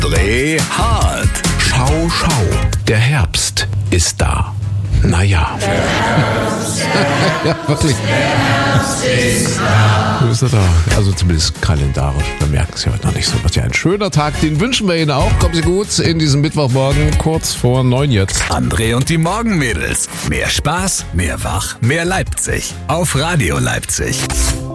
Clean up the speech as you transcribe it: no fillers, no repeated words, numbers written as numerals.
Dreh hart. Schau, schau, der Herbst ist da. Naja. Ja, wirklich. Wo ist er da? Also zumindest kalendarisch. Wir merken es ja heute noch nicht so. Was ja ein schöner Tag. Den wünschen wir Ihnen auch. Kommen Sie gut in diesem Mittwochmorgen, kurz vor 9 jetzt. André und die Morgenmädels. Mehr Spaß, mehr Wach, mehr Leipzig. Auf Radio Leipzig.